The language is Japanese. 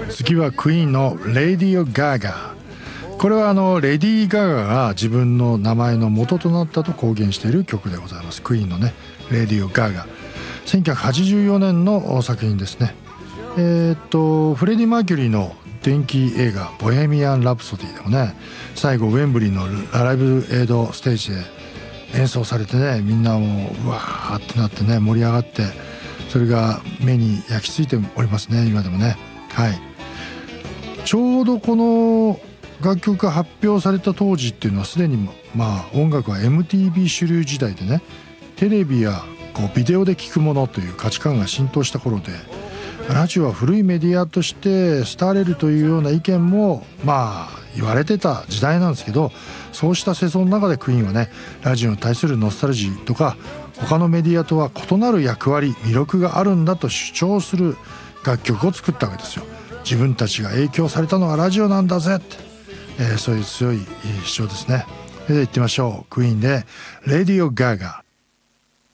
次はクイーンのレディオ・ガガ。これはレディー・ガガが自分の名前の元となったと公言している曲でございます。クイーンのねレディオ・ガガ、1984年の作品ですね。フレディ・マーキュリーの電気映画ボヘミアン・ラプソディでもね、最後ウェンブリーのライブエイドステージで演奏されてね、みんなもううわーってなってね盛り上がって、それが目に焼き付いておりますね、今でもね。はい、ちょうどこの楽曲が発表された当時っていうのはすでに音楽は MTV 主流時代でね、テレビやビデオで聴くものという価値観が浸透した頃で、ラジオは古いメディアとして廃れるというような意見も言われてた時代なんですけど、そうした世相の中でクイーンはね、ラジオに対するノスタルジーとか他のメディアとは異なる役割魅力があるんだと主張する楽曲を作ったわけですよ。自分たちが影響されたのはラジオなんだぜって、そういう強い主張ですね。それでは行ってみましょう。クイーンでレディオ・ガガ。